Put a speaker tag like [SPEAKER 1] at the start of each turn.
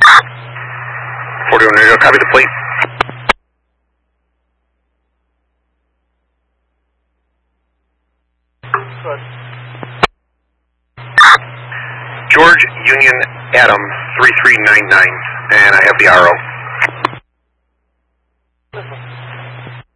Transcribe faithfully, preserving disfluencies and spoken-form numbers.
[SPEAKER 1] forty-one radio, copy the plate. George Union Adam three three nine nine, and I have the R O.